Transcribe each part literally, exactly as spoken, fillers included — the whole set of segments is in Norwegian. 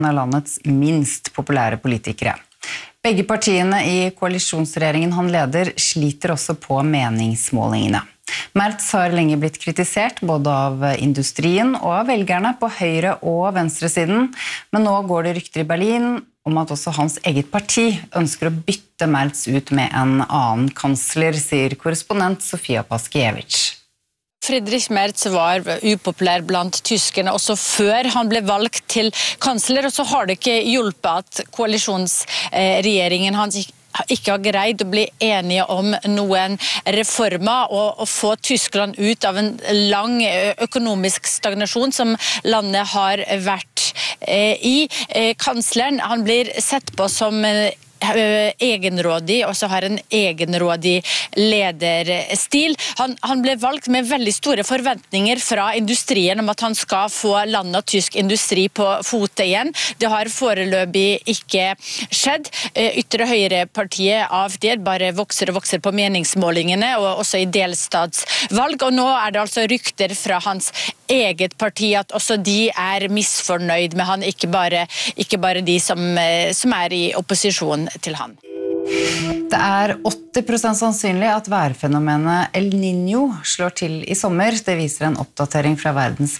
av landets minst populære politikere. Begge partiene i koalisjonsregjeringen han leder sliter også på meningsmålingene. Merz har lenge blitt kritisert både av industrien og av velgerne på høyre- og venstresiden, men nå går det rykter i Berlin om at også hans eget parti ønsker å bytte Merz ut med en annen kansler, sier korrespondent Sofia Paskiewicz. Friedrich Merz var upopulær blant tyskerne også før han ble valgt til kansler, og så har det ikke hjulpet at koalisjonsregjeringen hans ikke har greid å bli enige om noen reformer og å få Tyskland ut av en lang økonomisk stagnasjon som landet har vært i. Kansleren, han blir sett på som egenrådig, og så har en egenrådig lederstil. Han, han ble valgt med veldig store forventninger fra industrien om at han skal få landet og tysk industri på fote igjen. Det har foreløpig ikke skjedd. Ytre høyrepartiet A F D bare vokser og vokser på meningsmålingene, og også i delstatsvalg, og nå er det altså rykter fra hans eget parti at også de er misfornøyd med han, ikke bare, ikke bare de som, som er i opposisjon til han. Det er åtti prosent sannsynlig at værfenomenet El Niño slår til i sommer. Det viser en oppdatering fra Verdens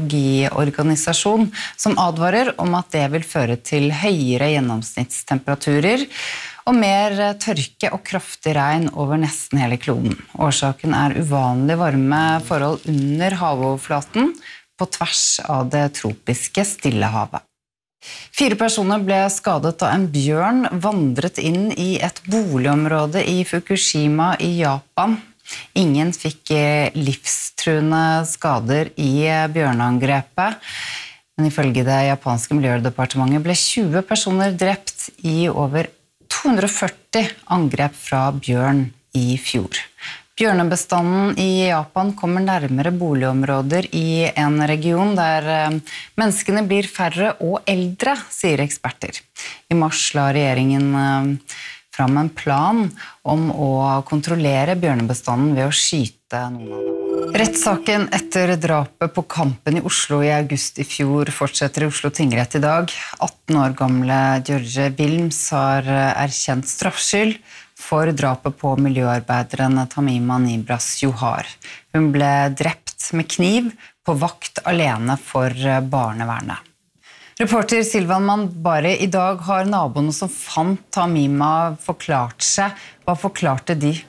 meteorologiorganisasjon, som advarer om at det vil føre til høyere gjennomsnittstemperaturer og mer tørke og kraftig regn over nesten hele kloden. Årsaken er uvanlig varme forhold under havoverflaten på tvers av det tropiske Stillehavet. Fire personer ble skadet da en bjørn vandret inn i et boligområde i Fukushima i Japan. Ingen fikk livstruende skader i bjørneangrepet, men ifølge det japanske miljødepartementet ble tjue personer drept i over to hundre og førti angrep fra bjørn i fjor. Bjørnebestanden i Japan kommer nærmere boligområder i en region der menneskene blir færre og eldre, sier eksperter. I mars la regjeringen fram en plan om å kontrollere bjørnebestanden ved å skyte noen av dem. Rettssaken etter drapet på Kampen i Oslo i august i fjor fortsetter i Oslo tingrett i dag. atten år gamle George Wilms har erkjent straffskyld for drapet på miljøarbeideren Tamima Nibras Johar. Hun ble drept med kniv på vakt alene for barnevernet. Reporter Silvan Mandbari, i dag har naboene som fant Tamima forklart seg. Hva forklarte de?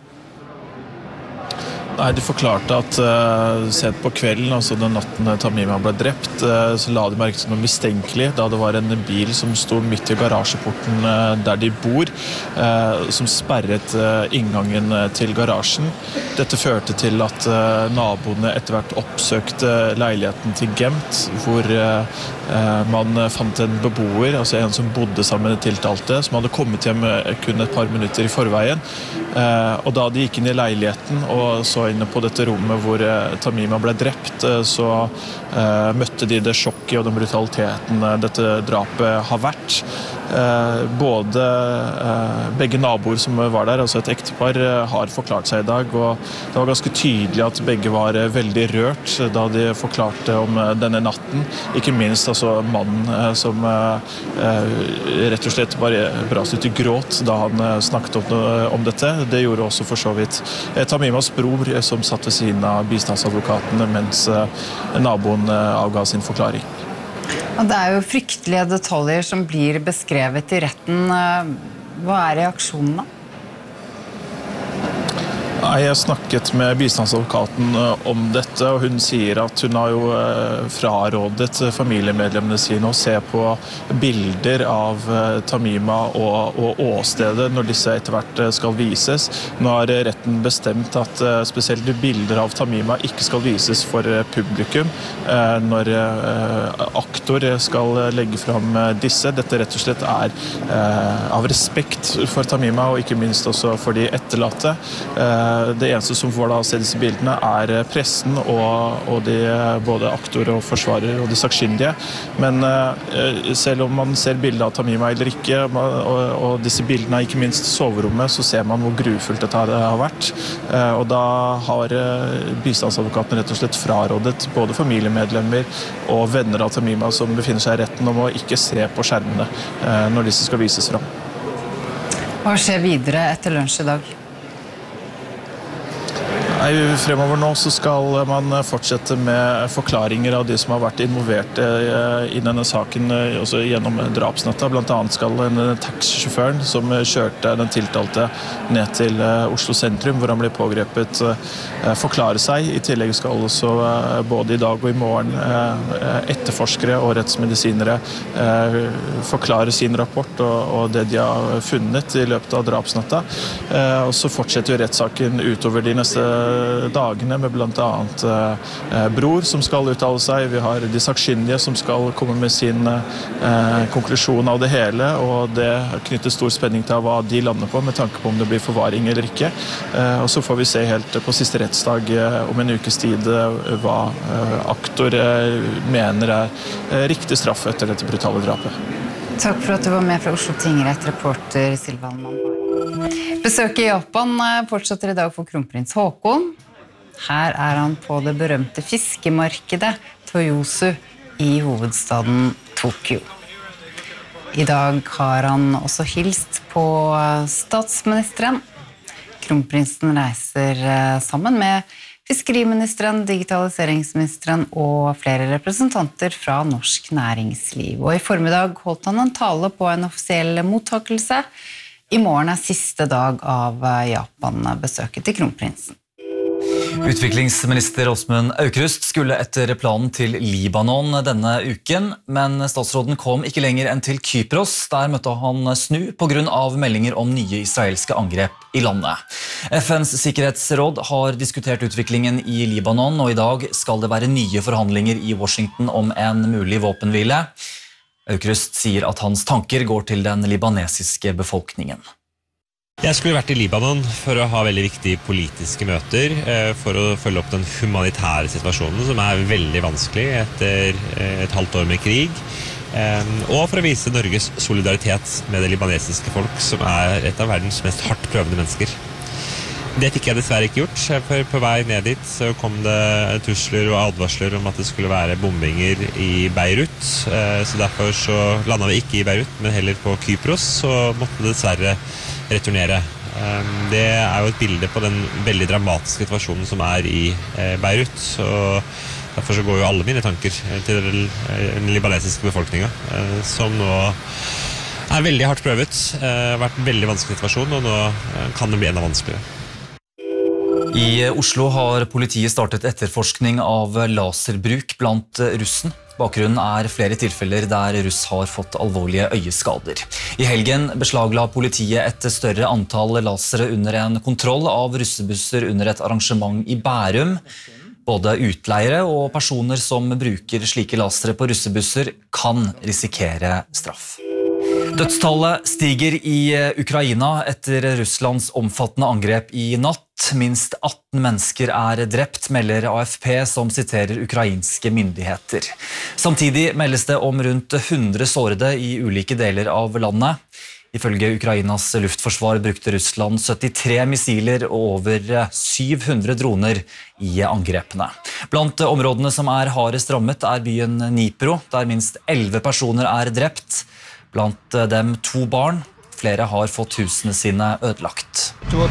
Nei, de forklarte at uh, sent på kvelden, altså den natten Tamima ble drept, uh, så la de merke til noe mistenkelig, da det var en bil som sto midt i garasjeporten uh, der de bor, uh, som sperret uh, inngangen uh, til garasjen. Dette førte til at uh, naboene etter hvert oppsøkte leiligheten til Gemt, hvor uh, uh, man fant en beboer, altså en som bodde sammen med tiltalte, som hadde kommet hjem uh, kun et par minutter i forveien. Uh, og da de gikk inn i leiligheten og så inne på dette rommet hvor uh, Tamima ble drept, uh, så uh, møtte de det sjokket og den brutaliteten uh, dette drapet har vært. Uh, både uh, begge naboer som var der, altså et ektepar, uh, har forklart seg i dag, og det var ganske tydelig at begge var uh, veldig rørt uh, da de forklarte om uh, denne natten. Ikke minst altså mannen uh, som uh, uh, rett og slett bare brast ut i gråt da han uh, snakket om, uh, om dette. Det gjorde også for så vidt uh, Tamimas bror, uh, som satt ved siden av bistandsadvokaten mens uh, naboen uh, avga sin forklaring. Og det er jo fryktelige detaljer som blir beskrevet i retten. Hva er reaksjonene? Jeg snakket med bistandsadvokaten om dette, og hun sier at hun har jo frarådet familiemedlemmene sine å se på bilder av Tamima og, og åstedet når disse etter hvert skal vises. Nå har retten bestemt at spesielt bilder av Tamima ikke skal vises for publikum når aktor skal legge fram disse. Dette rett og slett er av respekt for Tamima, og ikke minst også for de etterlatte. Det eneste som får da se disse bildene er pressen og, og de, både aktor og forsvarer og de sakkyndige. Men selv om man ser bilder av Tamima eller ikke, og, og disse bildene er ikke minst soverommet, så ser man hvor grufullt dette har vært. Og da har bistandsadvokaten rett og slett frarådet både familiemedlemmer og venner av Tamima som befinner seg i retten om å ikke se på skjermene når disse skal vises fram. Hva skjer videre etter lunsj i dag? Nei, fremover nå så skal man fortsette med forklaringer av de som har vært involvert i denne saken også gjennom drapsnatta. Blant annet skal en taxisjåføren som kjørte den tiltalte ned til Oslo sentrum, hvor han ble pågrepet, forklare seg. I tillegg skal også både i dag og i morgen etterforskere og rettsmedisinere forklare sin rapport og det de har funnet i løpet av drapsnatta. Og så fortsetter jo rettssaken utover de neste dagene med blant annet eh, bror som skal uttale seg. Vi har de sakkyndige som skal komme med sin eh, konklusjon av det hele, og det knytter stor spenning til hva de lander på med tanke på om det blir forvaring eller ikke. Eh, og så får vi se helt på siste rettsdag eh, om en ukes tid eh, hva eh, aktor eh, mener er eh, riktig straff etter dette brutale drapet. Takk for at du var med fra Oslo tingrett, reporter Silvan Mann. Besøket i Japan fortsetter i dag for kronprins Haakon. Her er han på det berømte fiskemarkedet Toyosu i hovedstaden Tokyo. I dag har han også hilst på statsministeren. Kronprinsen reiser sammen med fiskeriministeren, digitaliseringsministeren og flere representanter fra norsk næringsliv. Og i formiddag holdt han en tale på en offisiell mottakelse. I morgen er siste dag av Japan-besøket til kronprinsen. Utviklingsminister Åsmund Aukrust skulle etter planen til Libanon denne uken, men statsråden kom ikke lenger enn til Kypros. Der møtte han snu på grunn av meldinger om nye israelske angrep i landet. F N's sikkerhetsråd har diskutert utviklingen i Libanon, og i dag skal det være nye forhandlinger i Washington om en mulig våpenhvile. Aukrust sier at hans tanker går til den libanesiske befolkningen. Jeg skulle vært i Libanon for å ha veldig viktige politiske møter, for å følge opp den humanitære situasjonen, som er veldig vanskelig etter et halvt år med krig, og for å vise Norges solidaritet med det libanesiske folk, som er et av verdens mest hardt prøvende mennesker. Det fikk jeg dessverre ikke gjort, for på vei ned dit så kom det trusler og advarsler om at det skulle være bombinger i Beirut, så derfor så landet vi ikke i Beirut, men heller på Kypros, så måtte det dessverre returnere. Det er jo et bilde på den veldig dramatiske situasjonen som er i Beirut, og derfor så går jo alle mine tanker til den libanesiske befolkningen, som nå er veldig hardt prøvet, har vært en veldig vanskelig situasjon, og nå kan det bli enda vanskeligere. I Oslo har politiet startet etterforskning av laserbruk blant russen. Bakgrunnen er flere tilfeller der russ har fått alvorlige øyeskader. I helgen beslagla politiet et større antall lasere under en kontroll av russebusser under et arrangement i Bærum. Både utleiere og personer som bruker slike lasere på russebusser kan risikere straff. Dødstallet stiger i Ukraina etter Russlands omfattende angrep i natt. Minst atten mennesker er drept, melder A F P, som siterer ukrainske myndigheter. Samtidig meldes det om rundt hundre sårede i ulike deler av landet. Ifølge Ukrainas luftforsvar brukte Russland syttitre missiler og over syv hundre droner i angrepene. Blant områdene som er hardest rammet er byen Dnipro, der minst elleve personer er drept. Blant dem to barn. Flere har fått husene sine ødelagt.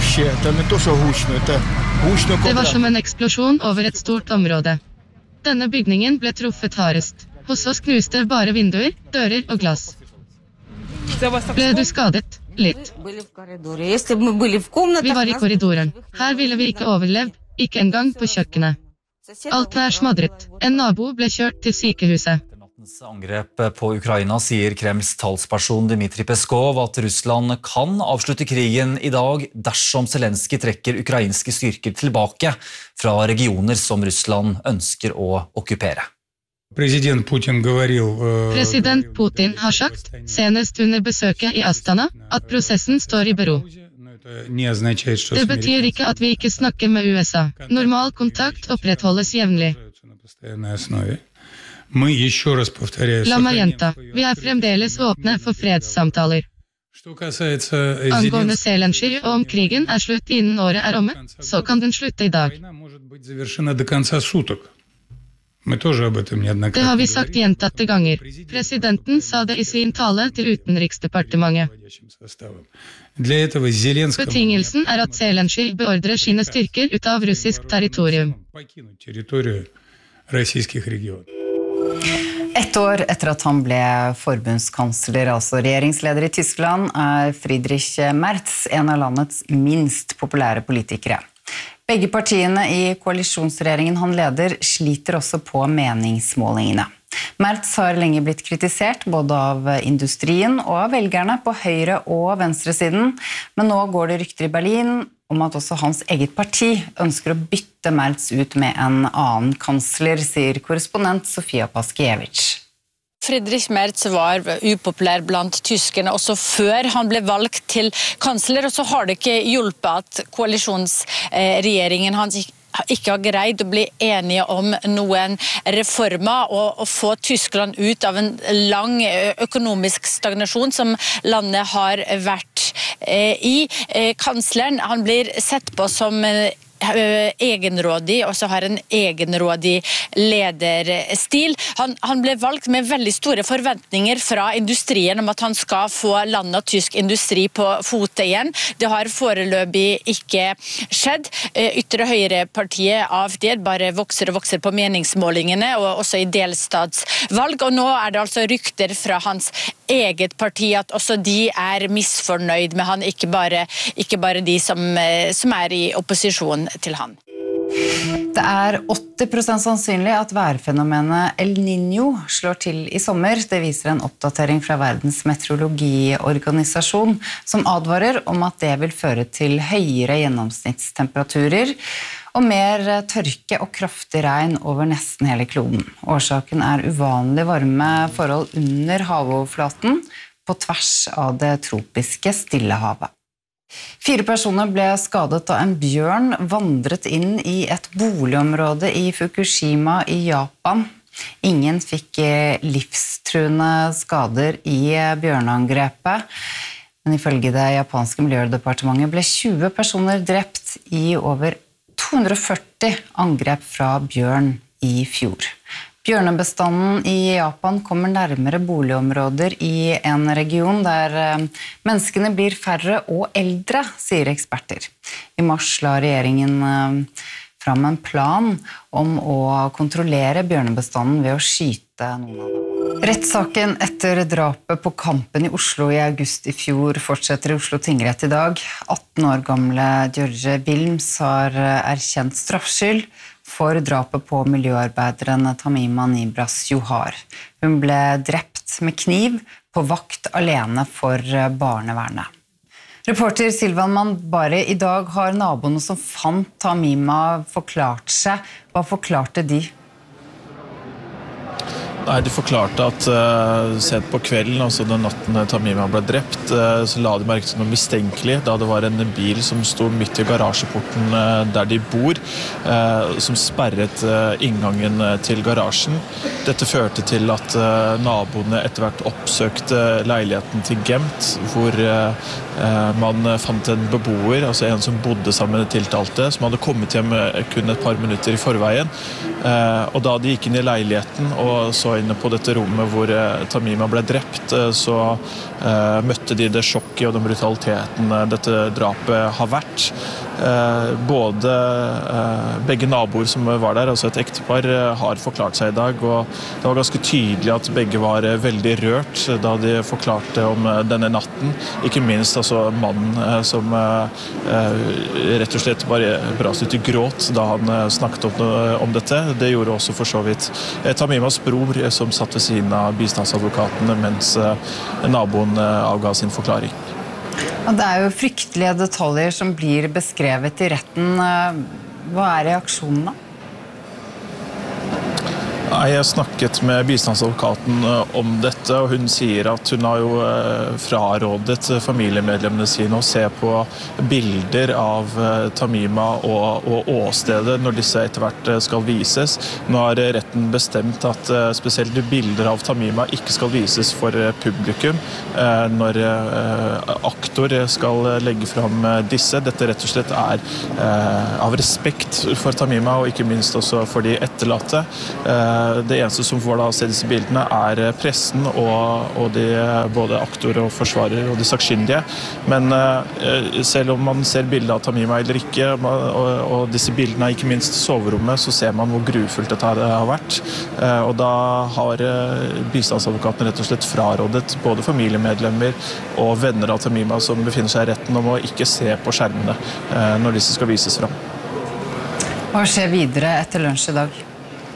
Det var som en eksplosjon over et stort område. Denne bygningen ble truffet hardest. Hos oss knuste bare vinduer, dører og glass. Ble du skadet? Litt. Vi var i korridoren. Her ville vi ikke overlevd, ikke engang på kjøkkenet. Alt er smadret. En nabo ble kjørt til sykehuset. Angrep på Ukraina sier Kremls talsperson Dmitrij Peskov at Russland kan avslutte krigen i dag dersom Zelenskyj trekker ukrainske styrker tilbake fra regioner som Russland ønsker å okkupere. President Putin har sagt, senest under besøket i Astana, at prosessen står i bero. Det betyr ikke at vi ikke snakker med U S A. Normal kontakt opprettholdes jevnlig. La meg gjenta, vi er fremdeles åpne for fredssamtaler. Angående Zelenskyj og om krigen er slutt innen året er omme, så kan den slutte i dag. Det har vi sagt gjentatte ganger. Presidenten sa det i sin tale til Utenriksdepartementet. Betingelsen er at Zelenskyj beordrer sine styrker ut av russisk territorium. Ett år etter at han ble forbundskansler, altså regjeringsleder i Tyskland, er Friedrich Merz en av landets minst populære politikere. Begge partiene i koalisjonsregjeringen han leder sliter også på meningsmålingene. Merz har lenge blitt kritisert både av industrien og av velgerne på høyre- og venstresiden, men nå går det rykter i Berlin om at også hans eget parti ønsker å bytte Merz ut med en annen kansler, sier korrespondent Sofia Paskiewicz. Friedrich Merz var upopulær blant tyskerne også før han ble valgt til kansler, og så har det ikke hjulpet at koalisjonsregjeringen hans ikke har greid å bli enige om noen reformer og, og få Tyskland ut av en lang økonomisk stagnasjon som landet har vært eh, i. Eh, kansleren han blir sett på som eh, egenrådig, og så har en egenrådig lederstil. Han, han ble valgt med veldig store forventninger fra industrien om at han skal få landet og tysk industri på fote igjen. Det har foreløpig ikke skjedd. Ytre høyrepartiet A F D bare vokser og vokser på meningsmålingene, og også i delstatsvalg, og nå er det altså rykter fra hans eget parti at også de er misfornøyd med han, ikke bare, ikke bare de som, som er i opposisjon til han. Det er åtti prosent sannsynlig at værfenomenet El Niño slår til i sommer. Det viser en oppdatering fra Verdens meteorologiorganisasjon, som advarer om at det vil føre til høyere gjennomsnittstemperaturer og mer tørke og kraftig regn over nesten hele kloden. Årsaken er uvanlig varme forhold under havoverflaten på tvers av det tropiske Stillehavet. Fire personer ble skadet da en bjørn vandret inn i et boligområde i Fukushima i Japan. Ingen fikk livstruende skader i bjørneangrepet, men ifølge det japanske miljødepartementet ble tjue personer drept i over to hundre og førti angrep fra bjørn i fjor. Bjørnebestanden i Japan kommer nærmere boligområder i en region der menneskene blir færre og eldre, sier eksperter. I mars la regjeringen fram en plan om å kontrollere bjørnebestanden ved å skyte noen av dem. Rettssaken etter drapet på Kampen i Oslo i august i fjor fortsetter i Oslo tingrett i dag. atten år gamle George Wilms har erkjent straffskyld for drapet på miljøarbeideren Tamima Nibras Johar. Hun ble drept med kniv på vakt alene for barnevernet. Reporter Silvan Mandbari, i dag har naboene som fant Tamima forklart seg. Hva forklarte de? Nei, De forklarte at uh, sent på kvelden, altså den natten Tamima ble drept, uh, så la de merke til noe mistenkelig da det var en bil som sto midt i garasjeporten uh, der de bor, uh, som sperret uh, inngangen uh, til garasjen. Dette førte til at uh, naboene etter hvert oppsøkte leiligheten til Gemt, hvor uh, uh, man fant en beboer, altså en som bodde sammen med tiltalte, som hadde kommet hjem uh, kun et par minutter i forveien. Uh, og da de gikk inn i leiligheten og så inne på dette rommet hvor uh, Tamima ble drept, uh, så uh, møtte de det sjokket og den brutaliteten uh, dette drapet har vært. Uh, både uh, begge naboer som var der, altså et ektepar, uh, har forklart seg i dag, og det var ganske tydelig at begge var uh, veldig rørt uh, da de forklarte om uh, denne natten. Ikke minst altså mannen uh, som uh, uh, rett og slett bare brast ut i gråt da han uh, snakket om, uh, om dette. Det gjorde også for så vidt uh, Tamimas bror, uh, som satt ved siden av bistandsadvokatene mens uh, naboen uh, avga sin forklaring. Og det er jo fryktelige detaljer som blir beskrevet i retten. Hva er reaksjonene? Jeg har snakket med bistandsadvokaten om dette, og hun sier at hun har jo frarådet familiemedlemmene sine å se på bilder av Tamima og, og åstedet når disse etter hvert skal vises. Nå har retten bestemt at spesielt bilder av Tamima ikke skal vises for publikum når aktor skal legge fram disse. Dette rett og slett er av respekt for Tamima, og ikke minst også for de etterlatte. Det eneste som får da se disse bildene er pressen og, og de, både aktor og forsvarer og de sakkyndige. Men uh, selv om man ser bilder av Tamima eller ikke, og, og disse bildene er ikke minst soverommet, så ser man hvor grufullt dette har vært. Uh, og da har uh, bistandsadvokaten rett og slett frarådet både familiemedlemmer og venner av Tamima som befinner seg i retten om å ikke se på skjermene uh, når disse skal vises fram. Hva skjer videre etter lunsj i dag?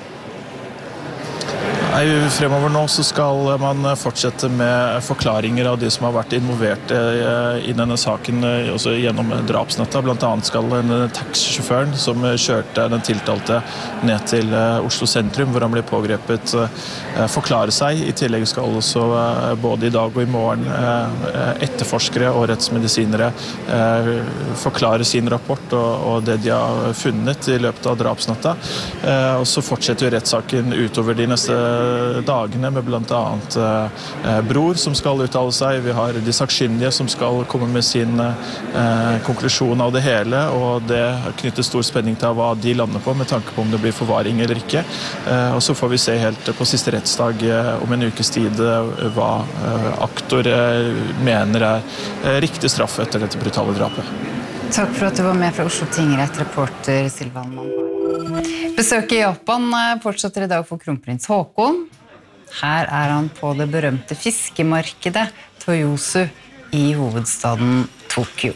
Fremover nå så skal man fortsette med forklaringer av de som har vært involvert i denne saken også gjennom drapsnatta. Blant annet skal en taxisjåføren som kjørte den tiltalte ned til Oslo sentrum, hvor han ble pågrepet, forklare seg. I tillegg skal også både i dag og i morgen etterforskere og rettsmedisinere forklare sin rapport og det de har funnet i løpet av drapsnatta. Og så fortsetter jo rettssaken utover de neste dagene med blant annet eh, bror som skal uttale seg. Vi har de sakkyndige som skal komme med sin eh, konklusjon av det hele, og det knytter stor spenning til hva de lander på med tanke på om det blir forvaring eller ikke. Eh, og så får vi se helt på siste rettsdag eh, om en ukes tid eh, hva eh, aktor eh, mener er eh, riktig straff etter dette brutale drapet. Takk for at du var med fra Oslo tingrett, reporter Silvan Mann. Besøket i Japan fortsetter i dag for kronprins Haakon. Her er han på det berømte fiskemarkedet Toyosu i hovedstaden Tokyo.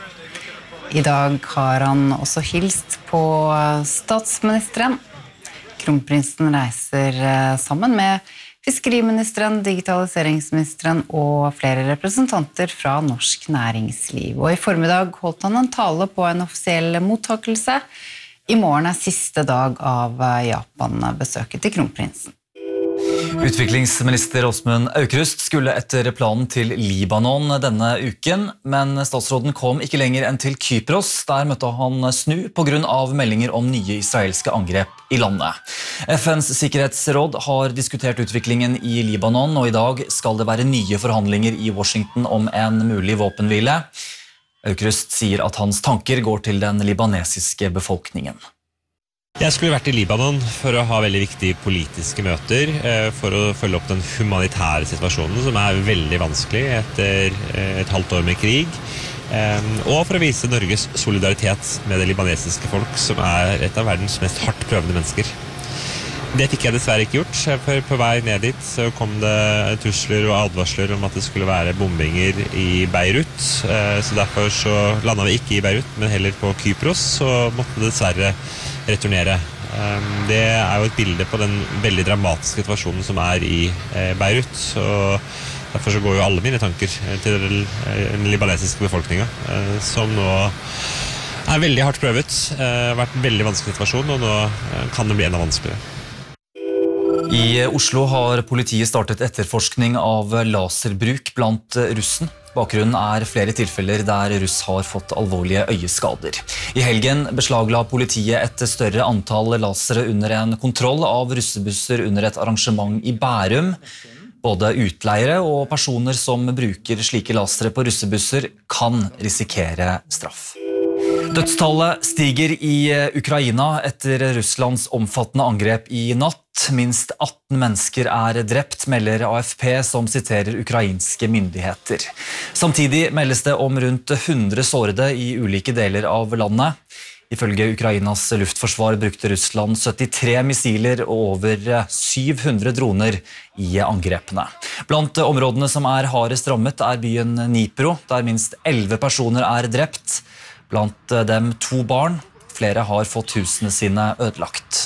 I dag har han også hilst på statsministeren. Kronprinsen reiser sammen med fiskeriministeren, digitaliseringsministeren og flere representanter fra norsk næringsliv. Og i formiddag holdt han en tale på en offisiell mottakelse. I morgen er siste dag av Japan-besøket til kronprinsen. Utviklingsminister Åsmund Aukrust skulle etter planen til Libanon denne uken, men statsråden kom ikke lenger enn til Kypros. Der møtte han snu på grunn av meldinger om nye israelske angrep i landet. F N's sikkerhetsråd har diskutert utviklingen i Libanon, og i dag skal det være nye forhandlinger i Washington om en mulig våpenhvile. Aukrust sier at hans tanker går til den libanesiske befolkningen. Jeg skulle vært i Libanon for å ha veldig viktige politiske møter, for å følge opp den humanitære situasjonen, som er veldig vanskelig etter et halvt år med krig, og for å vise Norges solidaritet med det libanesiske folk, som er et av verdens mest hardt prøvende mennesker. Det fikk jeg dessverre ikke gjort, for på vei ned dit så kom det trusler og advarsler om at det skulle være bombinger i Beirut, så derfor så landet vi ikke i Beirut, men heller på Kypros, så måtte det dessverre returnere. Det er jo et bilde på den veldig dramatiske situasjonen som er i Beirut, og derfor så går jo alle mine tanker til den libanesiske befolkningen, som nå er veldig hardt prøvet, har vært en veldig vanskelig situasjon, og nå kan det bli enda vanskeligere. I Oslo har politiet startet etterforskning av laserbruk blant russen. Bakgrunnen er flere tilfeller der russ har fått alvorlige øyeskader. I helgen beslagla politiet et større antall lasere under en kontroll av russebusser under et arrangement i Bærum. Både utleiere og personer som bruker slike lasere på russebusser kan risikere straff. Dødstallet stiger i Ukraina etter Russlands omfattende angrep i natt. Minst atten mennesker er drept, melder A F P, som siterer ukrainske myndigheter. Samtidig meldes det om rundt hundre sårede i ulike deler av landet. Ifølge Ukrainas luftforsvar brukte Russland syttitre missiler og over syv hundre droner i angrepene. Blant områdene som er hardest rammet er byen Dnipro, der minst elleve personer er drept. Blant dem to barn. Flere har fått husene sine ødelagt.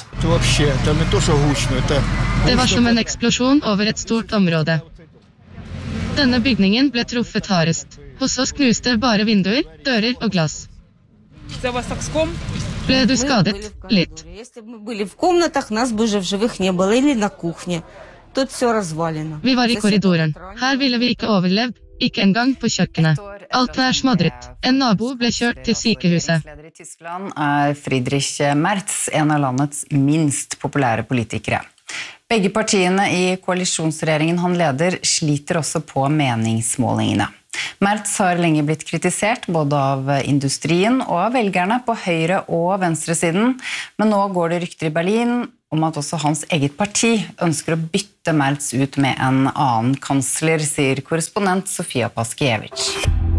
Det var som en eksplosjon over et stort område. Denne bygningen ble truffet hardest. Hos oss knuste bare vinduer, dører og glass. Det var slags skum. Ble du skadet? Litt. Если бы мы были в комнатах, нас бы уже в живых не было, или на кухне. Тут все развалено. Vi var i korridoren. Her ville vi ikke overlevd, ikke engang på kjøkkenet. Alt er smadret. En nabo ble kjørt til sykehuset. Leder i Tyskland er Friedrich Merz, en av landets minst populære politikere. Begge partiene i koalisjonsregjeringen han leder sliter også på meningsmålingene. Merz har lenge blitt kritisert både av industrien og av velgerne på høyre- og venstresiden, men nå går det rykter i Berlin om at også hans eget parti ønsker å bytte Merz ut med en annen kansler, sier korrespondent Sofia Paskiewicz.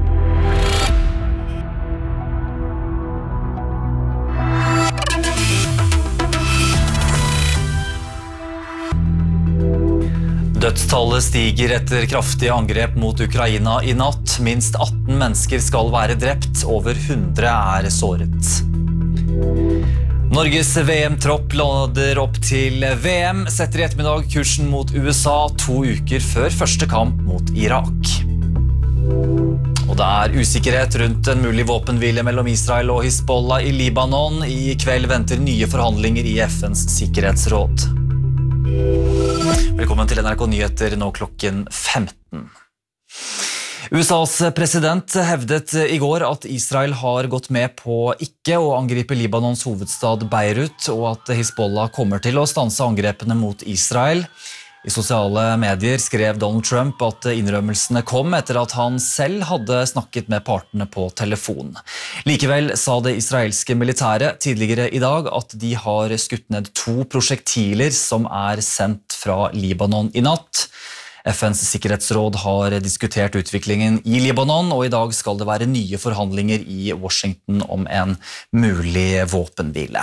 Dødstallet stiger etter kraftige angrep mot Ukraina i natt. Minst atten mennesker skal være drept, over hundre er såret. Norges V M-tropp lader opp til V M, setter i ettermiddag kursen mot U S A to uker før første kamp mot Irak. Og det er usikkerhet rundt en mulig våpenhvile mellom Israel og Hizbollah i Libanon. I kveld venter nye forhandlinger i F N's sikkerhetsråd. Velkommen til N R K Nyheter nå klokken femten. U S A's president hevdet i går at Israel har gått med på ikke å angripe Libanons hovedstad Beirut, og at Hizbollah kommer til å stanse angrepene mot Israel. I sosiale medier skrev Donald Trump at innrømmelsene kom etter at han selv hadde snakket med partene på telefon. Likevel sa det israelske militæret tidligere i dag at de har skutt ned to prosjektiler som er sendt fra Libanon i natt. F N's sikkerhetsråd har diskutert utviklingen i Libanon, og i dag skal det være nye forhandlinger i Washington om en mulig våpenhvile.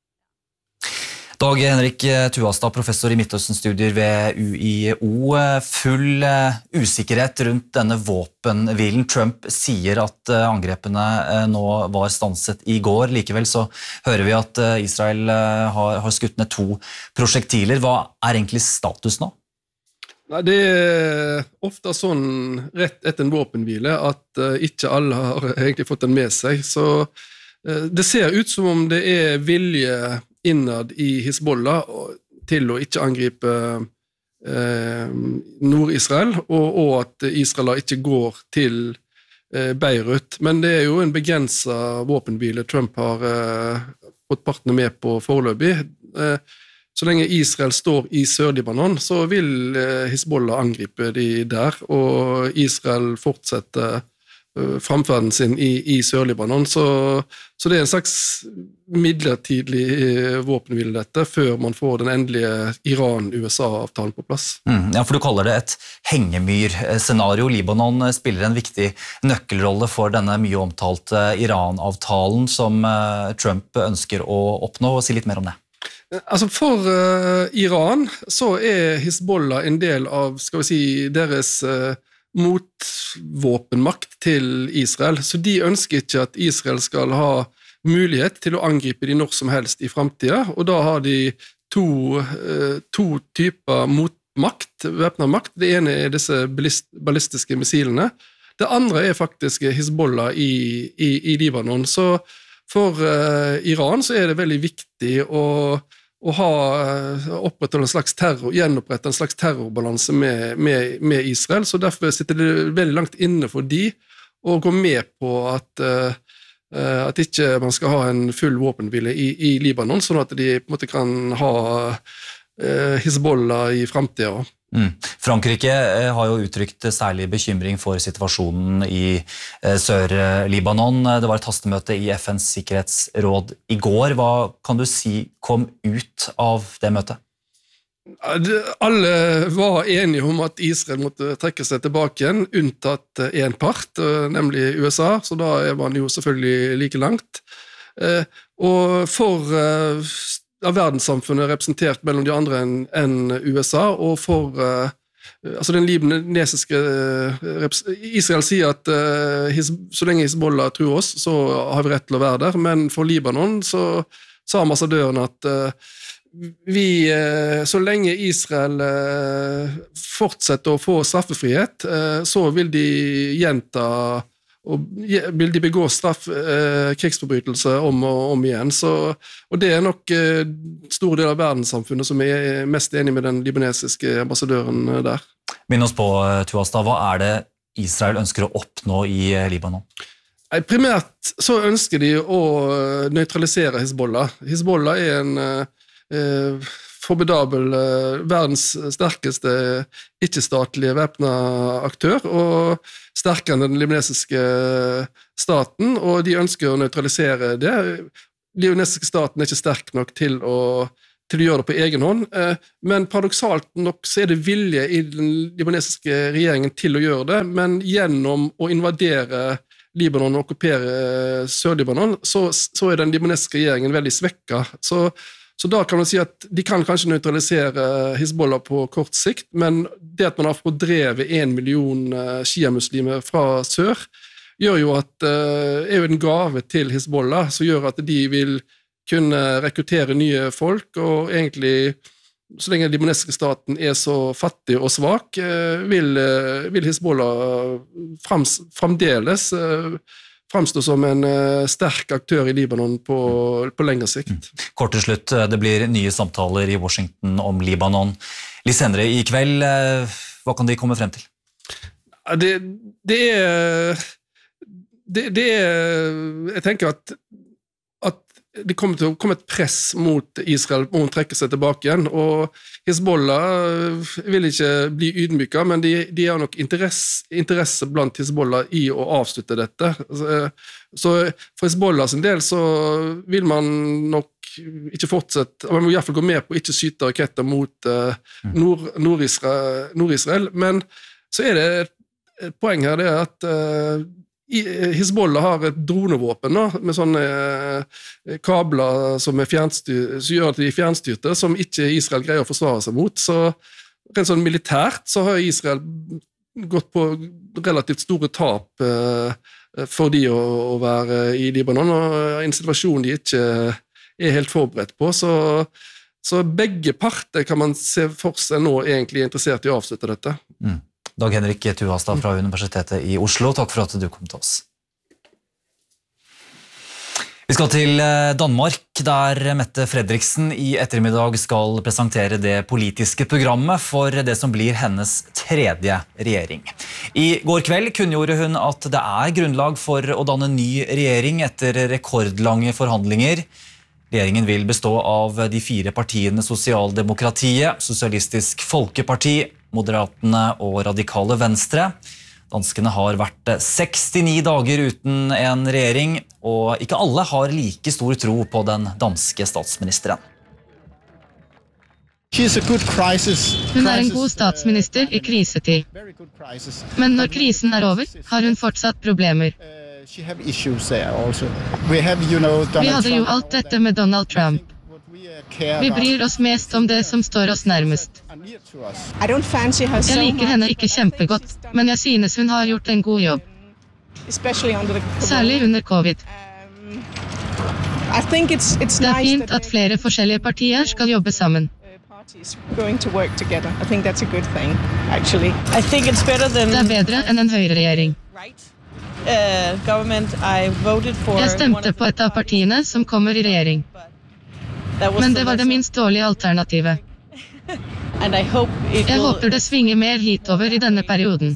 Dag Henrik Tuastad, professor i Midtøsten-studier ved U I O. Full usikkerhet rundt denne våpenhvilen. Trump sier at angrepene nå var stanset i går. Likevel så hører vi at Israel har, har skutt ned to prosjektiler. Hva er egentlig status nå? Nei, det er ofte sånn rett etter en våpenhvile at ikke alle har egentlig fått den med seg. Så det ser ut som om det er vilje innad i Hizbollah til å ikke angripe eh, Nord-Israel, og, og at Israel ikke går til eh, Beirut. Men det er jo en begrenset våpenhvile Trump har eh, fått partene med på foreløpig. Eh, så lenge Israel står i Sør-Libanon, så vil eh, Hizbollah angripe de der, og Israel fortsetter framferden sin i, i Sør-Libanon, så, så det er en slags midlertidig våpenhvile dette, før man får den endelige Iran-U S A-avtalen på plass. Mm, ja, for du kaller det et hengemyr-scenario. Libanon spiller en viktig nøkkelrolle for denne mye omtalte Iran-avtalen som Trump ønsker å oppnå. Si litt mer om det. Altså For uh, Iran så er Hizbollah en del av, skal vi si, deres uh, motvåpenmakt til Israel, så de ønsker ikke at Israel skal ha mulighet til å angripe de når som helst i fremtiden, og da har de to, to typer motmakt, væpnet makt. Det ene er disse ballistiske missilene, det andre er faktisk Hizbollah i, i, i Libanon. Så for uh, Iran så er det veldig viktig å å ha opprettholdt en slags terror, gjenopprettet en slags terrorbalanse med, med, med Israel, så derfor sitter det veldig langt inne for de å gå med på at, uh, at ikke man skal ha en full våpenhvile i, i Libanon, sånn at de på en måte kan ha uh, Hizbollah i fremtiden. Mm. Frankrike har jo uttrykt særlig bekymring for situasjonen i Sør-Libanon. Det var et hastemøte i F N's sikkerhetsråd i går. Hva kan du si kom ut av det møtet? Alle var enige om at Israel måtte trekke seg tilbake igjen, unntatt en part, nemlig U S A, så da er man jo selvfølgelig like langt. Og for av verdenssamfunnet representert mellom de andre enn en U S A, og for uh, altså den libanesiske uh, Israel sier at uh, his, så lenge Hizbollah tror oss, så har vi rett til å være der, men for Libanon så sa ambassadøren at uh, vi, uh, så lenge Israel uh, fortsetter å få straffefrihet, uh, så vil de gjenta og vil de begå straff, eh, krigsforbrytelser om og om igjen. Så, og det er nok eh, stor del av verdenssamfunnet som er mest enig med den libanesiske ambassadøren der. Minn oss på, Tuasta, hva er det Israel ønsker å oppnå i Libanon? Primært så ønsker de å nøytralisere Hezbollah. Hezbollah er en eh, formidabel, eh, verdens sterkeste ikke-statlige væpnet aktør, og sterkere enn den libanesiske staten, og de ønsker å nøytralisere det. Den libanesiske staten er ikke sterk nok til å, til å gjøre det på egen hånd, eh, men paradoksalt nok så er det vilje i den libanesiske regjeringen til å gjøre det, men gjennom å invadere Libanon og okkupere Sør-Libanon, så, så er den libanesiske regjeringen veldig svekket. Så Så da kan man si at de kan kanskje nøytralisere Hezbollah på kort sikt, men det at man har fordrevet en million shia-muslimer fra sør, gjør jo at, er jo en gave til Hezbollah, som gjør at de vil kunne rekruttere nye folk, og egentlig, så lenge den libanesiske staten er så fattig og svak, vil, vil Hezbollah frems, fremdeles fremstår som en uh, sterk aktør i Libanon på, på lengre sikt. Kort til slutt, det blir nye samtaler i Washington om Libanon. Litt senere i kveld, uh, hva kan de komme frem til? Det, det er det, det er jeg tenker at, at det kommer til å komme et press mot Israel om å trekke seg tilbake igjen, og Hezbollah vil ikke bli ydmyket, men de, de har nok interesse, interesse blant Hezbollah i å avslutte dette. Så for Hezbollah sin del så vil man nok ikke fortsette, man må i hvert fall gå med på å ikke skyte raketter mot uh, Nord, Nord-Israel, Nord-Israel, men så er det et poeng her, det er at uh, Hezbollah har et dronevåpen da, med sånne eh, kabler som, er fjernstyr, som gjør at de er fjernstyrte, som ikke Israel greier å forsvare seg mot. Så rent sånn militært så har Israel gått på relativt store tap eh, for de å, å være i Libanon, og en situasjon de ikke er helt forberedt på. Så, så begge parter kan man se for seg nå egentlig interessert i å avslutte dette. Mm. Dag Henrik Tuasta fra Universitetet i Oslo, takk for at du kom til oss. Vi skal til Danmark, der Mette Frederiksen i ettermiddag skal presentere det politiske programmet for det som blir hennes tredje regjering. I går kveld kunngjorde hun at det er grunnlag for å danne ny regjering etter rekordlange forhandlinger. Regjeringen vil bestå av de fire partiene Sosialdemokratiet, Sosialistisk Folkeparti, Moderatene og Radikale Venstre. Danskene har vært sekstini dager uten en regjering, og ikke alle har like stor tro på den danske statsministeren. Hun er en god statsminister i krisetid. Men når krisen er over, har hun fortsatt problemer. Vi hadde jo alt dette med Donald Trump. Vi bryr oss mest om det som står oss nærmest. Jeg liker henne ikke kjempegodt, men jeg synes hun har gjort en god jobb. Særlig under covid. Det er fint at flere forskjellige partier skal jobbe sammen. Det er bedre enn en høyreregjering. Jeg stemte på et av partiene som kommer i regjering. Men det var det minst dårlige alternativet. Jeg håper det svinger mer hitover i denne perioden.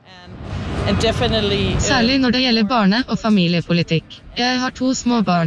Særlig når det gjelder barne- og familiepolitikk. Jeg har to små barn.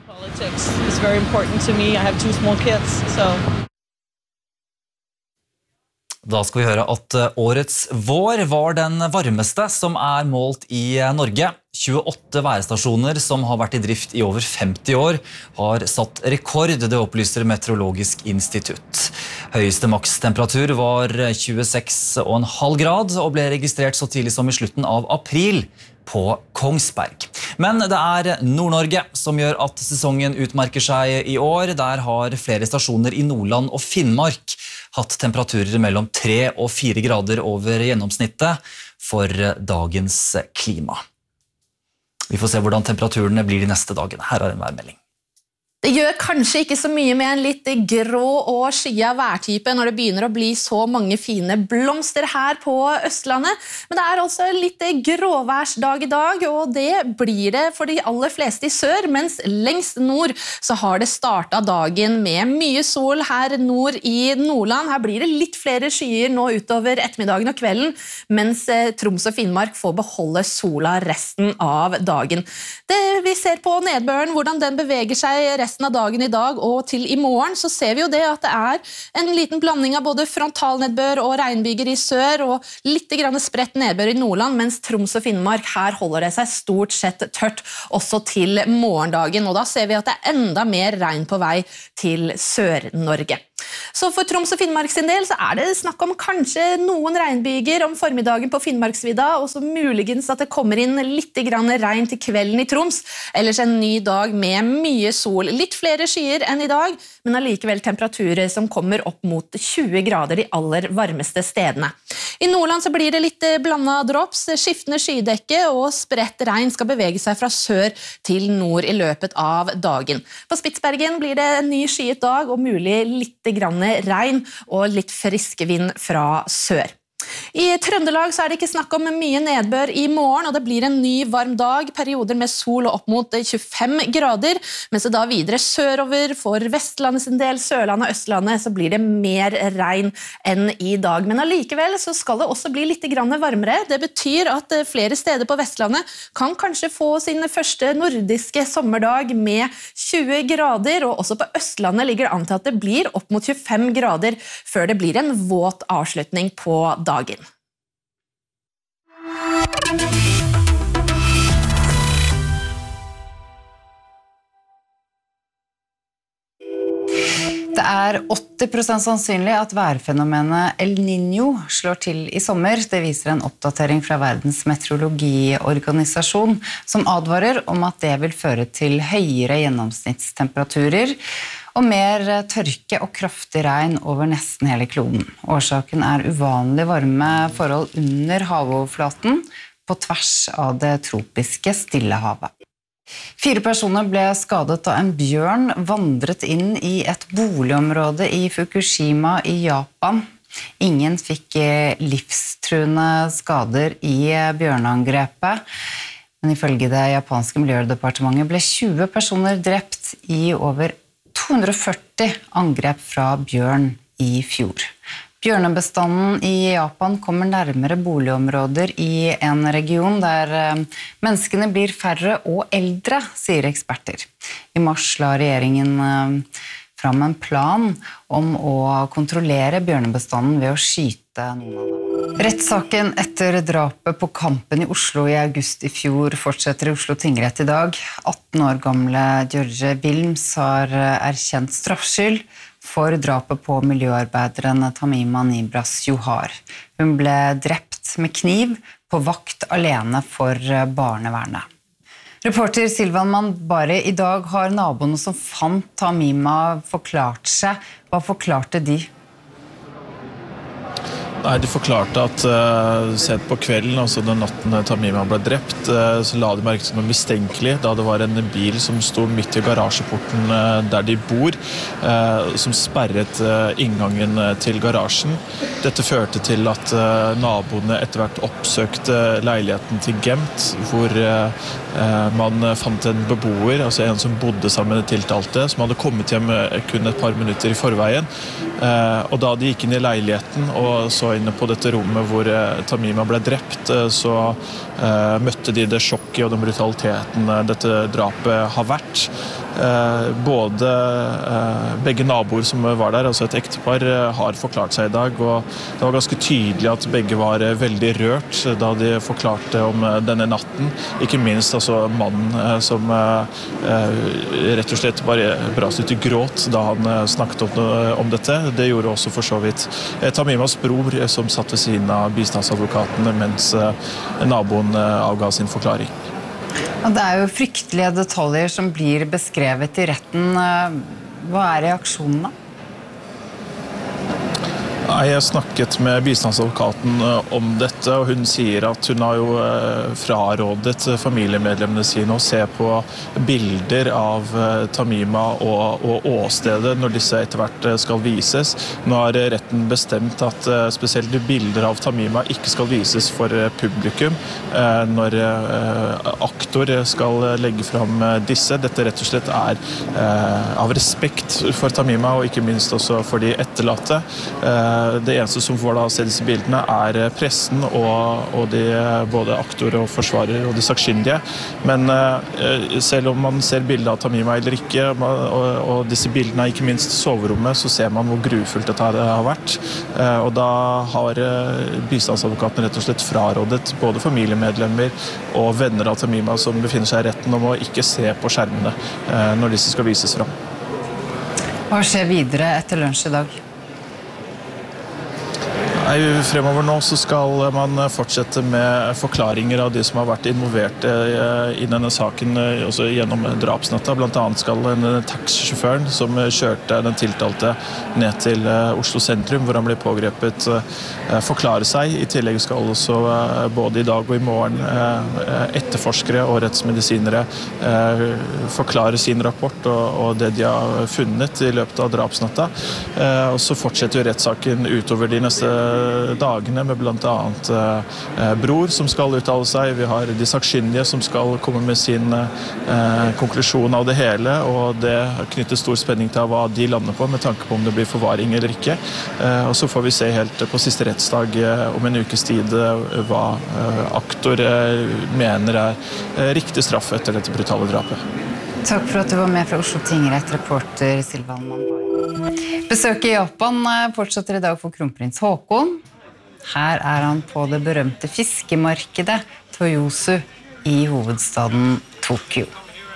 Da skal vi høre at årets vår var den varmeste som er målt i Norge. tjueåtte værstasjoner som har vært i drift i over femti år har satt rekord, det opplyser Meteorologisk institutt. Høyeste makstemperatur var tjueseks komma fem grad og ble registrert så tidlig som i slutten av april på Kongsberg. Men det er Nord-Norge som gjør at sesongen utmerker seg i år. Der har flere stasjoner i Nordland og Finnmark hatt temperaturer mellom tre og fire grader over gjennomsnittet for dagens klima. Vi får se hvordan temperaturene blir de neste dagene. Her er en værmelding. Det gjør kanskje ikke så mye med en litt grå og skyet værtype når det begynner å bli så mange fine blomster her på Østlandet, men det er også litt gråværsdag i dag, og det blir det for de aller fleste i sør, mens lengst nord så har det startet dagen med mye sol her nord i Nordland. Her blir det litt flere skyer nå utover ettermiddagen og kvelden, mens Troms og Finnmark får beholde sola resten av dagen. Det vi ser på nedbøren, hvordan den beveger seg resten av dagen i dag og til i morgen, så ser vi jo det at det er en liten blanding av både frontalnedbør og regnbyger i sør, og litt grann spredt nedbør i Nordland, mens Troms og Finnmark, her holder det seg stort sett tørt også til morgendagen, og da ser vi at det er enda mer regn på vei til Sør-Norge. Så for Troms og Finnmark sin del så er det snakk om kanskje noen regnbyger om formiddagen på Finnmarksvidda, og så muligens at det kommer inn litt grann regn til kvelden i Troms, ellers en ny dag med mye sol. Litt flere skyer enn i dag, men allikevel temperaturer som kommer opp mot tjue grader de aller varmeste stedene. I Nordland så blir det litt blandet drops, skiftende skydekke og spredt regn skal bevege seg fra sør til nord i løpet av dagen. På Spitsbergen blir det en ny skyet dag og mulig litt grann regn og litt frisk vind fra sør. I Trøndelag så er det ikke snakk om mye nedbør i morgen, og det blir en ny varm dag, perioder med sol og opp mot tjuefem grader, mens det da videre sørover for Vestlandet sin del, Sørlandet og Østlandet, så blir det mer regn enn i dag. Men allikevel så skal det også bli litt grann varmere. Det betyr at flere steder på Vestlandet kan kanskje få sin første nordiske sommerdag med tjue grader, og også på Østlandet ligger det an til at det blir opp mot tjuefem grader før det blir en våt avslutning på dagen. Det er åtti prosent sannsynlig at værfenomenet El Niño slår til i sommer. Det viser en oppdatering fra Verdens meteorologiorganisasjon, som advarer om at det vil føre til høyere gjennomsnittstemperaturer og mer tørke og kraftig regn over nesten hele kloden. Årsaken er uvanlig varme forhold under havoverflaten på tvers av det tropiske Stillehavet. Fire personer ble skadet da en bjørn vandret inn i et boligområde i Fukushima i Japan. Ingen fikk livstruende skader i bjørneangrepet, men ifølge det japanske miljødepartementet ble tjue personer drept i over to hundre og førti angrep fra bjørn i fjor. Bjørnebestanden i Japan kommer nærmere boligområder i en region der menneskene blir færre og eldre, sier eksperter. I mars la regjeringen fram en plan om å kontrollere bjørnebestanden ved å skyte noen av dem. Rettssaken etter drapet på Kampen i Oslo i august i fjor fortsetter i Oslo tingrett i dag. atten år gamle George Wilms har erkjent straffskyld for drapet på miljøarbeideren Tamima Nibras Johar. Hun ble drept med kniv på vakt alene for barnevernet. Reporter Silvan Mandbari, i dag har naboene som fant Tamima forklart seg. Hva forklarte de? Nei, De forklarte at uh, sent på kvelden, altså den natten Tamima ble drept, uh, så la de merke til noe mistenkelig da det var en bil som sto midt i garasjeporten uh, der de bor, uh, som sperret uh, inngangen uh, til garasjen. Dette førte til at uh, naboene etter hvert oppsøkte leiligheten til Gemt, hvor uh, uh, man fant en beboer, altså en som bodde sammen med tiltalte, som hadde kommet hjem uh, kun et par minutter i forveien. Uh, og da de gikk inn i leiligheten og så inne på dette rommet hvor uh, Tamima ble drept, uh, så uh, møtte de det sjokket og den brutaliteten uh, dette drapet har vært. Uh, både uh, begge naboer som var der, altså et ektepar, uh, har forklart seg i dag, og det var ganske tydelig at begge var uh, veldig rørt uh, da de forklarte om uh, denne natten. Ikke minst altså mannen uh, som uh, uh, rett og slett bare brast ut i gråt da han uh, snakket om, uh, om dette. Det gjorde også for så vidt uh, Tamimas bror, uh, som satt ved siden av bistandsadvokaten mens uh, naboen uh, avga sin forklaring. Og det er jo fryktelige detaljer som blir beskrevet i retten. Hva er reaksjonene? Jeg har snakket med bistandsadvokaten om dette, og hun sier at hun har jo frarådet familiemedlemmene sine å se på bilder av Tamima og, og åstedet når disse etter hvert skal vises. Nå har retten bestemt at spesielt bilder av Tamima ikke skal vises for publikum når aktor skal legge fram disse. Dette rett og slett er av respekt for Tamima, og ikke minst også for de etterlatte. Det eneste som får da se disse bildene er pressen og, og de, både aktor og forsvarer og de sakkyndige. Men uh, selv om man ser bilder av Tamima eller ikke, og, og disse bildene er ikke minst soverommet, så ser man hvor grufullt dette har vært. Uh, og da har uh, bistandsadvokaten rett og slett frarådet både familiemedlemmer og venner av Tamima som befinner seg i retten om å ikke se på skjermene uh, når disse skal vises fram. Hva skjer videre etter lunsj i dag? Fremover nå så skal man fortsette med forklaringer av de som har vært involvert i denne saken også gjennom drapsnatta. Blant annet skal en taxisjåføren som kjørte den tiltalte ned til Oslo sentrum, hvor han ble pågrepet, forklare seg. I tillegg skal også både i dag og i morgen etterforskere og rettsmedisinere forklare sin rapport og det de har funnet i løpet av drapsnatta. Og så fortsetter jo rettssaken utover de neste dagene med blant annet eh, bror som skal uttale seg. Vi har de sakkyndige som skal komme med sin eh, konklusjon av det hele, og det knytter stor spenning til hva de lander på med tanke på om det blir forvaring eller ikke. Eh, og så får vi se helt på siste rettsdag eh, om en ukes tid eh, hva eh, aktor eh, mener er eh, riktig straff etter dette brutale drapet. Takk for at du var med fra Oslo tingrett, reporter Silvan Mambai. Besøket i Japan fortsetter i dag for kronprins Haakon. Her er han på det berømte fiskemarkedet Toyosu i hovedstaden Tokyo.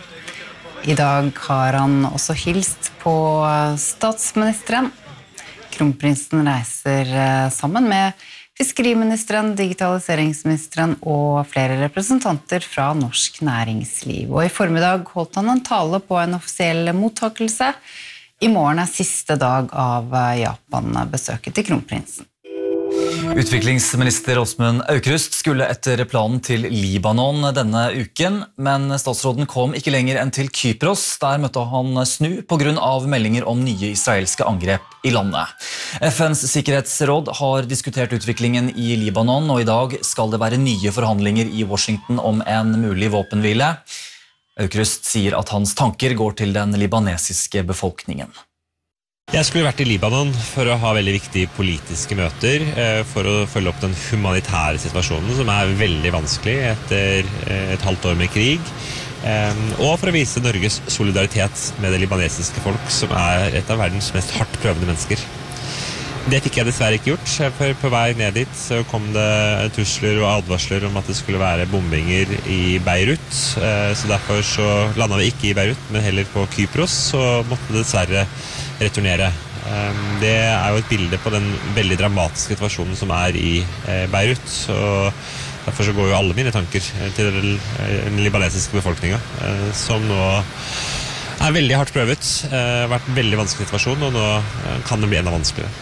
I dag har han også hilst på statsministeren. Kronprinsen reiser sammen med fiskeriministeren, digitaliseringsministeren og flere representanter fra norsk næringsliv. Og i formiddag holdt han en tale på en offisiell mottakelse. I morgen er siste dag av Japan-besøket til kronprinsen. Utviklingsminister Åsmund Aukrust skulle etter planen til Libanon denne uken, men statsråden kom ikke lenger enn til Kypros. Der møtte han snu på grunn av meldinger om nye israelske angrep i landet. F N's sikkerhetsråd har diskutert utviklingen i Libanon, og i dag skal det være nye forhandlinger i Washington om en mulig våpenhvile. Aukrust sier at hans tanker går til den libanesiske befolkningen. Jeg skulle vært i Libanon for å ha veldig viktige politiske møter, for å følge opp den humanitære situasjonen, som er veldig vanskelig etter et halvt år med krig, og for å vise Norges solidaritet med det libanesiske folk, som er et av verdens mest hardt prøvende mennesker. Det fikk jeg dessverre ikke gjort, for på vei ned dit så kom det trusler og advarsler om at det skulle være bombinger i Beirut, så derfor så landet vi ikke i Beirut, men heller på Kypros, så måtte det dessverre returnere. Det er jo et bilde på den veldig dramatiske situasjonen som er i Beirut, og derfor så går jo alle mine tanker til den libanesiske befolkningen, som nå er veldig hardt prøvet, har vært en veldig vanskelig situasjon, og nå kan det bli enda vanskeligere.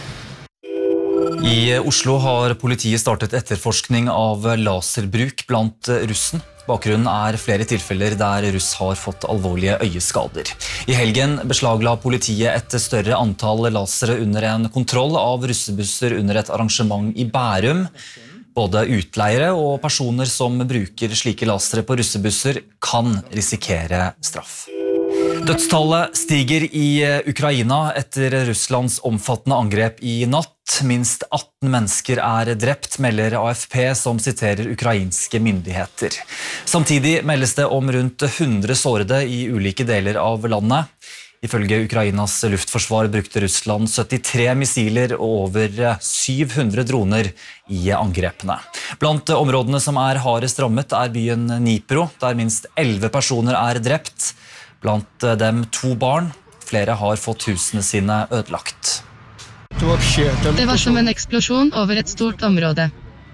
I Oslo har politiet startet etterforskning av laserbruk blant russen. Bakgrunnen er flere tilfeller der russ har fått alvorlige øyeskader. I helgen beslagla politiet et større antall lasere under en kontroll av russebusser under et arrangement i Bærum. Både utleiere og personer som bruker slike lasere på russebusser kan risikere straff. Dødstallet stiger i Ukraina etter Russlands omfattende angrep i natt. Minst atten mennesker er drept, melder A F P, som siterer ukrainske myndigheter. Samtidig meldes det om rundt hundre sårede i ulike deler av landet. Ifølge Ukrainas luftforsvar brukte Russland syttitre missiler og over syv hundre droner i angrepene. Blant områdene som er hardest rammet er byen Dnipro, der minst elleve personer er drept. Blant dem to barn. Flere har fått husene sine ødelagt. Det var som en eksplosjon over et stort område.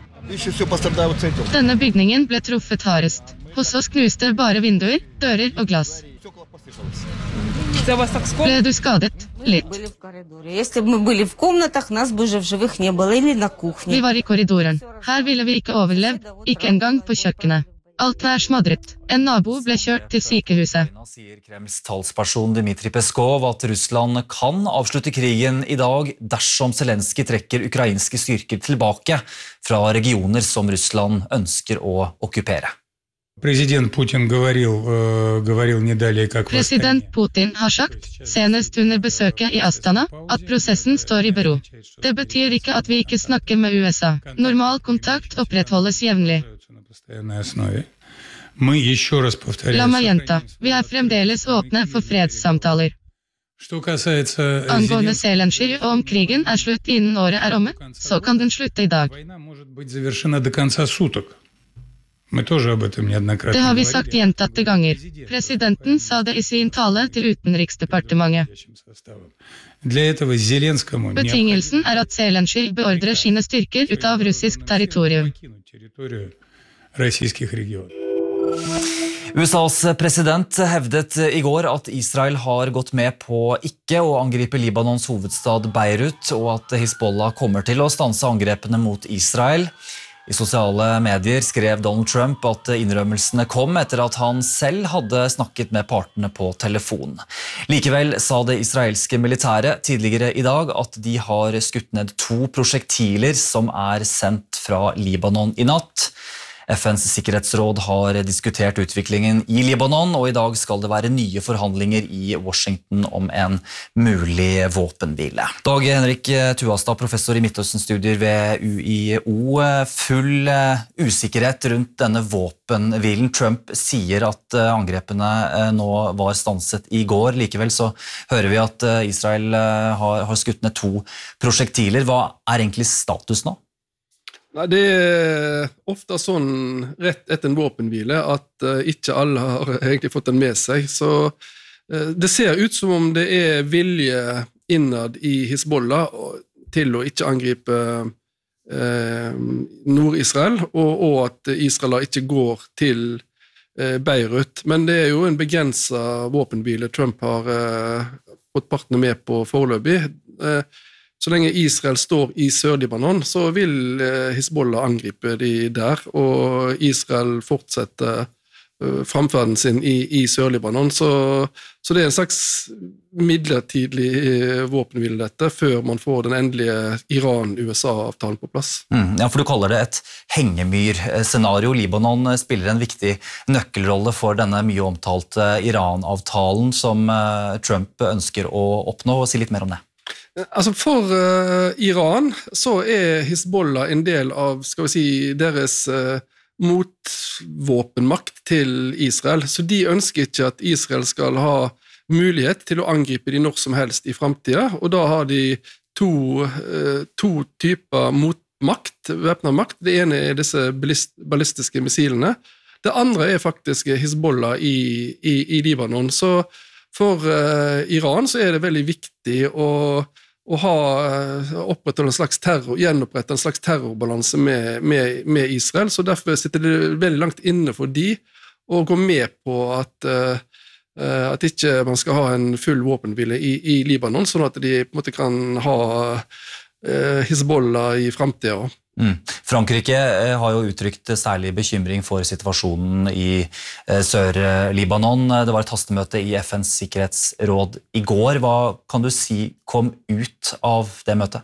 Denne bygningen ble truffet hardest. Hos oss knuste bare vinduer, dører og glass. Ble du skadet? Litt. Были в коридоре. Если бы мы были в комнатах, нас бы уже в живых не было, или на кухне. Vi var i korridoren. Her ville vi ikke overlevd, ikke engang på kjøkkenet. Alt er smadret. En nabo ble kjørt til sykehuset. Sier Kremls talsperson Dmitrij Peskov at Russland kan avslutte krigen i dag dersom Zelenskyj trekker ukrainske styrker tilbake fra regioner som Russland ønsker å okkupere. President Putin говорил, говорил не далее, как President Putin har sagt, senest under besøket i Astana, at prosessen står i bero. Det betyr ikke at vi ikke snakker med U S A. Normal kontakt opprettholdes jevnlig. La meg gjenta, vi er fremdeles åpne for fredssamtaler. Angående Zelenskyj og om krigen er slutt innen året er omme, så kan den slutte i dag. Det har vi sagt gjentatte ganger. Presidenten sa det i sin tale til Utenriksdepartementet. Betingelsen er at Zelenskyj beordrer sine styrker ut av russisk territorium. U S A's president hevdet i går at Israel har gått med på ikke å angripe Libanons hovedstad Beirut, og at Hezbollah kommer til å stanse angrepene mot Israel. I sosiale medier skrev Donald Trump at innrømmelsene kom etter at han selv hadde snakket med partene på telefon. Likevel sa det israelske militæret tidligere i dag at de har skutt ned to prosjektiler som er sendt fra Libanon i natt. F N's sikkerhetsråd har diskutert utviklingen i Libanon, og i dag skal det være nye forhandlinger i Washington om en mulig våpenhvile. Dag Henrik Tuastad, professor i Midtøsten-studier ved U I O. Full usikkerhet rundt denne våpenhvilen. Trump sier at angrepene nå var stanset i går. Likevel så hører vi at Israel har, har skutt ned to prosjektiler. Hva er egentlig status nå? Nei, det er ofte sånn rett etter en våpenhvile at uh, ikke alle har egentlig fått den med seg. Så uh, det ser ut som om det er vilje innad i Hezbollah til å ikke angripe uh, Nord-Israel, og, og at Israel ikke går til uh, Beirut. Men det er jo en begrenset våpenhvile Trump har uh, fått partene med på foreløpig. Uh, Så lenge Israel står i Sør-Libanon, så vil Hezbollah angripe de der, og Israel fortsetter framferden sin i, i Sør-Libanon. Så, så det er en slags midlertidig våpenhvile dette, før man får den endelige Iran-U S A-avtalen på plass. Mm, ja, for du kaller det et hengemyr-scenario. Libanon spiller en viktig nøkkelrolle for denne mye omtalte Iran-avtalen som Trump ønsker å oppnå. Si litt mer om det. Altså For uh, Iran så er Hezbollah en del av, skal vi si, deres uh, motvåpenmakt til Israel. Så de ønsker ikke at Israel skal ha mulighet til å angripe de når som helst i fremtiden, og da har de to, uh, to typer motmakt, væpnet makt. Det ene er disse ballist, ballistiske missilene. Det andre er faktisk Hezbollah i, i, i Libanon. Så for uh, Iran så er det veldig viktig å å ha opprette en slags terror, gjenopprette en slags terrorbalanse med, med, med Israel, så derfor sitter det veldig langt inne for de å gå med på at, uh, at ikke man skal ha en full våpenhvile i, i Libanon, sånn at de på en måte kan ha uh, Hezbollah i fremtiden. Mm. Frankrike har jo uttrykt særlig bekymring for situasjonen i Sør-Libanon. Det var et hastemøte i F N's sikkerhetsråd i går. Hva kan du si kom ut av det møtet?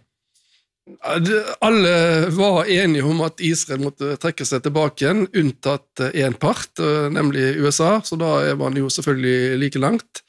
Alle var enige om at Israel måtte trekke seg tilbake igjen, unntatt en part, nemlig U S A, så da er man jo selvfølgelig like langt.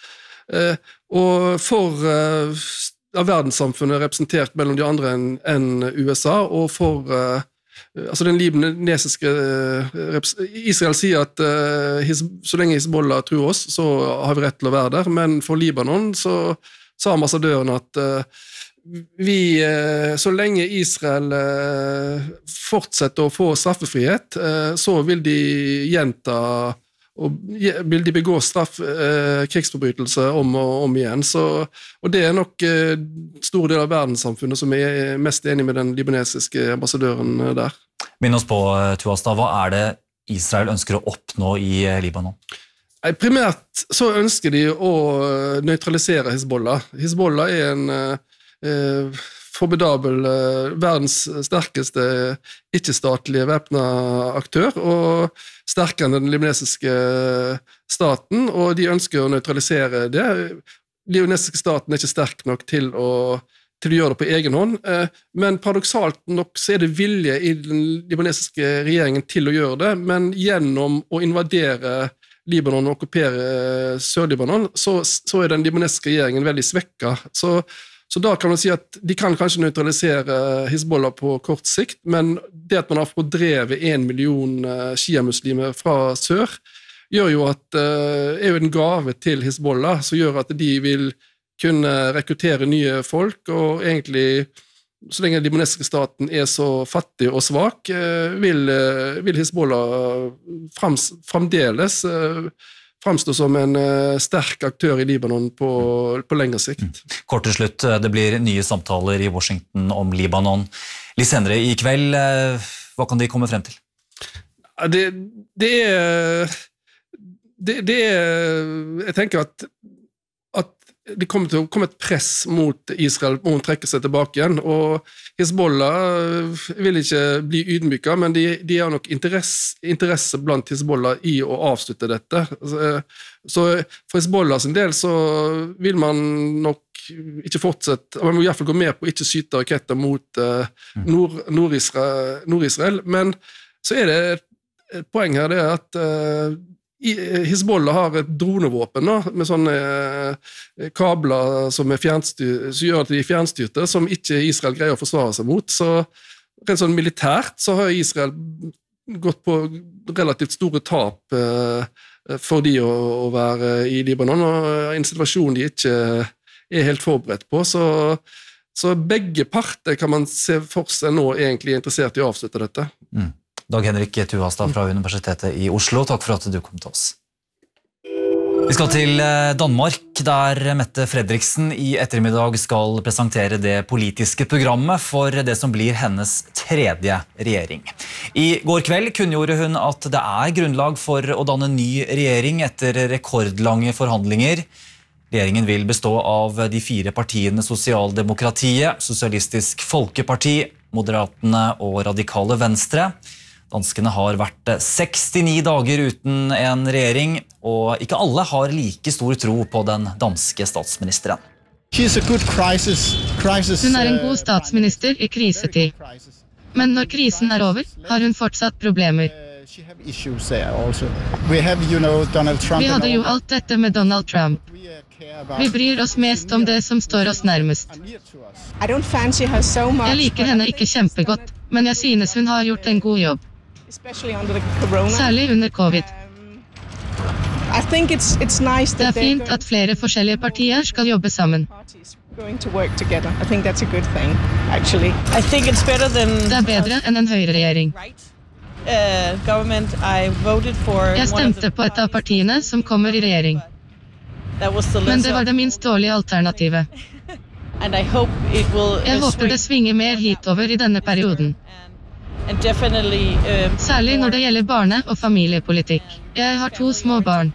Og for av verdenssamfunnet representert mellom de andre enn en U S A, og for uh, altså den libanesiske uh, Israel sier at uh, his, så lenge Hezbollah tror oss, så har vi rett til å være der, men for Libanon så sa ambassadøren at uh, vi, uh, så lenge Israel uh, fortsetter å få straffefrihet, uh, så vil de gjenta og vil de begå straff, eh, krigsforbrytelse om og om igjen. Så, og det er nok eh, stor del av verdenssamfunnet som er mest enig med den libanesiske ambassadøren der. Minn oss på, Tuastad, hva er det Israel ønsker å oppnå i Libanon? Primært så ønsker de å nøytralisere Hizbollah. Hizbollah er en eh, formidabel, eh, verdens sterkeste ikke-statlige væpnet aktør, og sterkere enn den libanesiske staten, og de ønsker å nøytralisere det. Den libanesiske staten er ikke sterk nok til å til å gjøre det på egen hånd, men paradoksalt nok så er det vilje i den libanesiske regjeringen til å gjøre det, men gjennom å invadere Libanon og okkupere Sør-Libanon, så, så er den libanesiske regjeringen veldig svekket. Så, så da kan man si at de kan kanskje nøytralisere Hizbollah på kort sikt, men det at man har fordrevet en million shia-muslimer fra sør, gjør jo at, er jo en gave til Hizbollah, som gjør at de vil kunne rekruttere nye folk, og egentlig, så lenge den libanesiske staten er så fattig og svak, vil, vil Hizbollah frems, fremdeles fremstå som en sterk aktør i Libanon på, på lengre sikt. Kort til slutt, det blir nye samtaler i Washington om Libanon. Litt senere i kveld, hva kan de komme frem til? Det, det er... Det, det er... Jeg tenker at det kommer til å komme et press mot Israel om å trekke seg tilbake igjen, og Hizbollah vil ikke bli ydmyket, men de, de har nok interesse, interesse blant Hizbollah i å avslutte dette. Så for Hizbollah sin del så vil man nok ikke fortsette, man må i hvert fall gå med på å ikke skyte raketter mot uh, Nord, Nord-Israel, Nord-Israel, men så er det et, et poeng her, det er at uh, Hizbollah har et dronevåpen nå, med sånne eh, kabler som, er fjernstyr, som gjør at de er fjernstyrte, som ikke Israel greier å forsvare seg mot. Så rent sånn militært så har Israel gått på relativt store tap eh, for de å, å være i Libanon, og en situasjon de ikke er helt forberedt på. Så, så begge parter kan man se for seg nå egentlig er interessert i å avslutte dette. Mm. Dag Henrik Tuhastad fra Universitetet i Oslo, takk for at du kom til oss. Vi skal til Danmark, der Mette Frederiksen i ettermiddag skal presentere det politiske programmet for det som blir hennes tredje regjering. I går kveld kunngjorde hun at det er grunnlag for å danne ny regjering etter rekordlange forhandlinger. Regjeringen vil bestå av de fire partiene Sosialdemokratiet, Sosialistisk Folkeparti, Moderatene og Radikale Venstre. Danskene har vært sekstini dager uten en regjering, og ikke alle har like stor tro på den danske statsministeren. Hun er en god statsminister i krisetid. Men når krisen er over, har hun fortsatt problemer. Vi hadde jo alt dette med Donald Trump. Vi bryr oss mest om det som står oss nærmest. Jeg liker henne ikke kjempegodt, men jeg synes hun har gjort en god jobb. Særlig under covid. Det er fint at flere forskjellige partier skal jobbe sammen. Det er bedre enn en høyreregjering. Jeg stemte på et av partiene som kommer i regjering. Men det var det minst dårlige alternativet. Jeg håper det svinger mer hitover i denne perioden. Særlig når det gjelder barne- og familiepolitikk. Jeg har to små barn.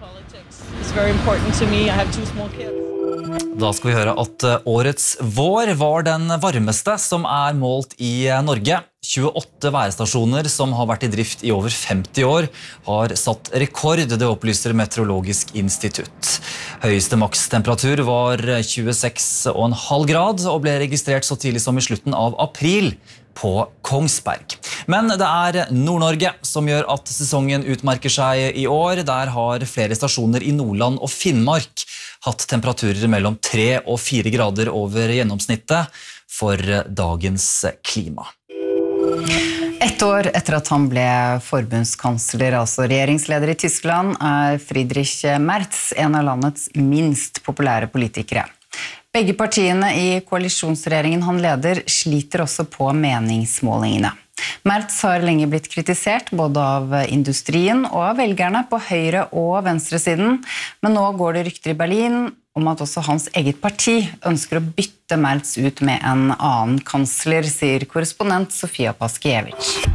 Da skal vi høre at årets vår var den varmeste som er målt i Norge. tjueåtte værstasjoner som har vært i drift i over femti år har satt rekord, det opplyser Meteorologisk institutt. Høyeste makstemperatur var tjueseks komma fem grad og ble registrert så tidlig som i slutten av april på Kongsberg. Men det er Nord-Norge som gjør at sesongen utmerker seg i år. Der har flere stasjoner i Nordland og Finnmark hatt temperaturer mellom tre og fire grader over gjennomsnittet for dagens klima. Ett år etter at han ble forbundskansler, altså regjeringsleder i Tyskland, er Friedrich Merz en av landets minst populære politikere. Begge partiene i koalisjonsregjeringen han leder sliter også på meningsmålingene. Merz har lenge blitt kritisert både av industrien og av velgerne på høyre- og venstresiden, men nå går det rykter i Berlin om at også hans eget parti ønsker å bytte Merz ut med en annen kansler, sier korrespondent Sofia Paskiewicz.